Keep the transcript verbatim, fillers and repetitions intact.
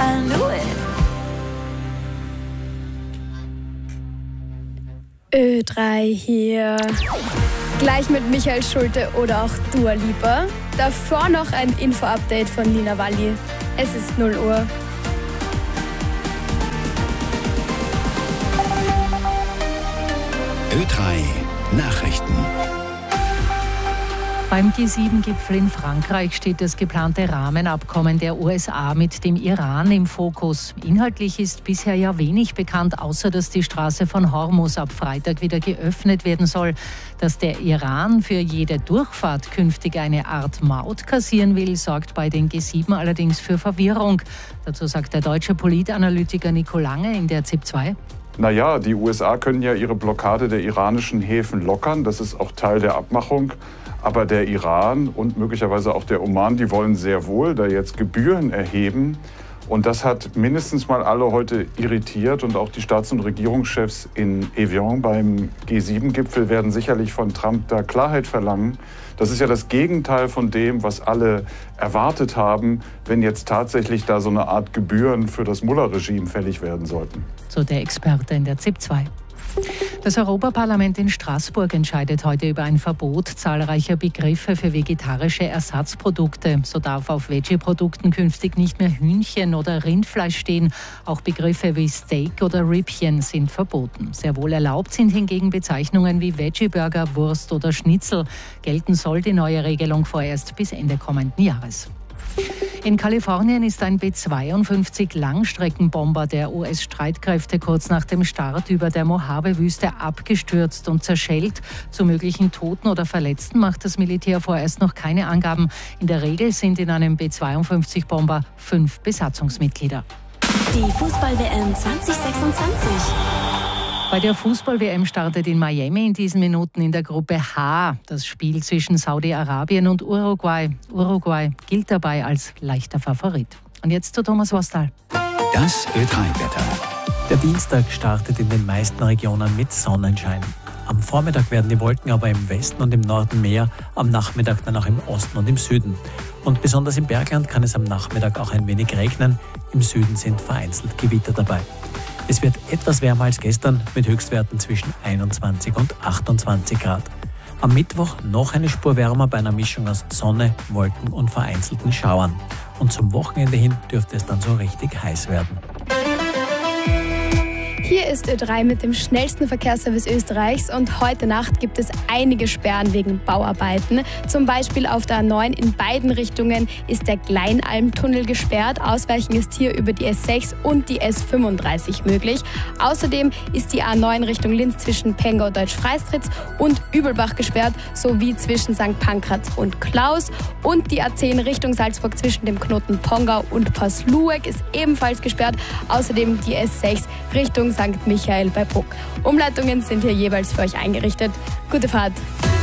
I knew it. Ö drei hier. Gleich mit Michael Schulte oder auch Dua Lipa. Davor noch ein Info-Update von Lina Walli. Es ist null Uhr. Ö drei Nachrichten. Beim G sieben Gipfel in Frankreich steht das geplante Rahmenabkommen der U S A mit dem Iran im Fokus. Inhaltlich ist bisher ja wenig bekannt, außer dass die Straße von Hormuz ab Freitag wieder geöffnet werden soll. Dass der Iran für jede Durchfahrt künftig eine Art Maut kassieren will, sorgt bei den G sieben allerdings für Verwirrung. Dazu sagt der deutsche Politanalytiker Nico Lange in der Z I P zwei. Naja, die U S A können ja ihre Blockade der iranischen Häfen lockern. Das ist auch Teil der Abmachung. Aber der Iran und möglicherweise auch der Oman, die wollen sehr wohl da jetzt Gebühren erheben. Und das hat mindestens mal alle heute irritiert. Und auch die Staats- und Regierungschefs in Evian beim G sieben Gipfel werden sicherlich von Trump da Klarheit verlangen. Das ist ja das Gegenteil von dem, was alle erwartet haben, wenn jetzt tatsächlich da so eine Art Gebühren für das Mullah-Regime fällig werden sollten. So der Experte in der Z I P zwei. Das Europaparlament in Straßburg entscheidet heute über ein Verbot zahlreicher Begriffe für vegetarische Ersatzprodukte. So darf auf Veggie-Produkten künftig nicht mehr Hühnchen oder Rindfleisch stehen. Auch Begriffe wie Steak oder Rippchen sind verboten. Sehr wohl erlaubt sind hingegen Bezeichnungen wie Veggie-Burger, Wurst oder Schnitzel. Gelten soll die neue Regelung vorerst bis Ende kommenden Jahres. In Kalifornien ist ein B zweiundfünfzig Langstreckenbomber der U S-Streitkräfte kurz nach dem Start über der Mojave-Wüste abgestürzt und zerschellt. Zu möglichen Toten oder Verletzten macht das Militär vorerst noch keine Angaben. In der Regel sind in einem B zweiundfünfzig-Bomber fünf Besatzungsmitglieder. Die Fußball-W M zwanzig sechsundzwanzig. Bei der Fußball-W M startet in Miami in diesen Minuten in der Gruppe H das Spiel zwischen Saudi-Arabien und Uruguay. Uruguay gilt dabei als leichter Favorit. Und jetzt zu Thomas Wostal. Das Ö drei Wetter. Der Dienstag startet in den meisten Regionen mit Sonnenschein. Am Vormittag werden die Wolken aber im Westen und im Norden mehr, am Nachmittag dann auch im Osten und im Süden. Und besonders im Bergland kann es am Nachmittag auch ein wenig regnen. Im Süden sind vereinzelt Gewitter dabei. Es wird etwas wärmer als gestern mit Höchstwerten zwischen einundzwanzig und achtundzwanzig Grad. Am Mittwoch noch eine Spur wärmer bei einer Mischung aus Sonne, Wolken und vereinzelten Schauern. Und zum Wochenende hin dürfte es dann so richtig heiß werden. Hier ist Ö drei mit dem schnellsten Verkehrsservice Österreichs und heute Nacht gibt es einige Sperren wegen Bauarbeiten. Zum Beispiel auf der A neun in beiden Richtungen ist der Kleinalmtunnel gesperrt. Ausweichen ist hier über die S sechs und die S fünfunddreißig möglich. Außerdem ist die A neun Richtung Linz zwischen Pengau-Deutsch-Freistritz und Übelbach gesperrt, sowie zwischen Sankt Pankraz und Klaus. Und die A zehn Richtung Salzburg zwischen dem Knoten Pongau und Paslueck ist ebenfalls gesperrt. Außerdem die S sechs Richtung Sankt Michael bei Bruck. Umleitungen sind hier jeweils für euch eingerichtet. Gute Fahrt!